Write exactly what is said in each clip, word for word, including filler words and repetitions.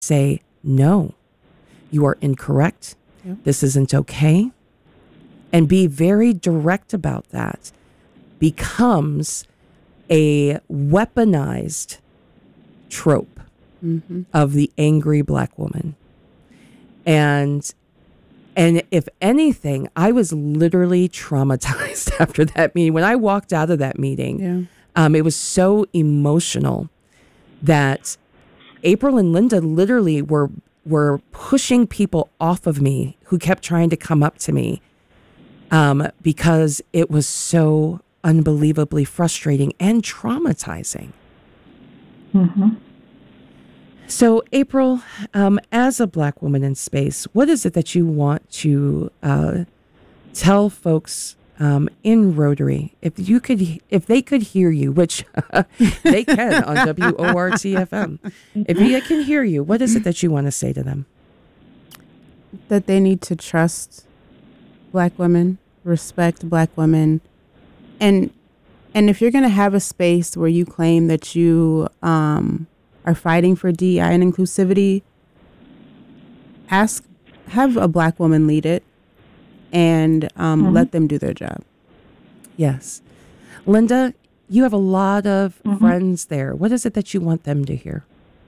say, no, you are incorrect. Yep. This isn't okay. And be very direct about that becomes a weaponized trope Mm-hmm. of the angry Black woman. And and if anything, I was literally traumatized after that meeting. When I walked out of that meeting, Yeah. um, it was so emotional that April and Linda literally were were pushing people off of me who kept trying to come up to me um, because it was so unbelievably frustrating and traumatizing. Mm-hmm. So, April, um, as a Black woman in space, what is it that you want to uh, tell folks um, in Rotary? If you could, if they could hear you, which they can on W O R T F M, if they can hear you, what is it that you want to say to them? That they need to trust Black women, respect Black women, and and if you're going to have a space where you claim that you um, are fighting for D E I and inclusivity, ask, have a Black woman lead it, and um, Mm-hmm. let them do their job. Yes. Linda, you have a lot of Mm-hmm. friends there. What is it that you want them to hear?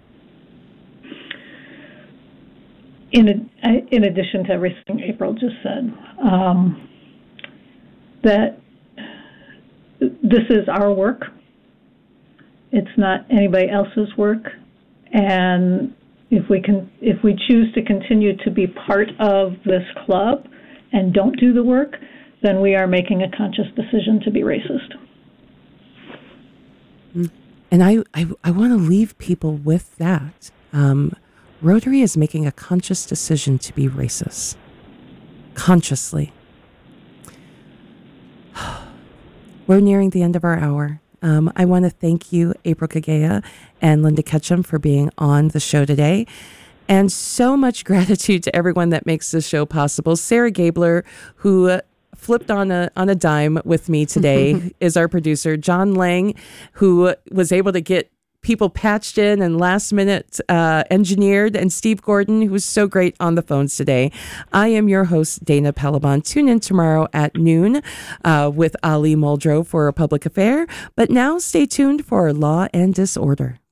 In a, in addition to everything April just said, um, that this is our work. It's not anybody else's work, and if we can, if we choose to continue to be part of this club and don't do the work, then we are making a conscious decision to be racist. And I, I, I want to leave people with that. Um, Rotary is making a conscious decision to be racist. Consciously. We're nearing the end of our hour. Um, I want to thank you, April Kagea and Linda Ketchum, for being on the show today. And so much gratitude to everyone that makes this show possible. Sarah Gabler, who uh, flipped on a on a dime with me today, is our producer. John Lang, who was able to get people patched in and last minute uh, engineered, and Steve Gordon, who was so great on the phones today. I am your host, Dana Pelabon. Tune in tomorrow at noon uh, with Ali Muldrow for A Public Affair. But now stay tuned for Law and Disorder.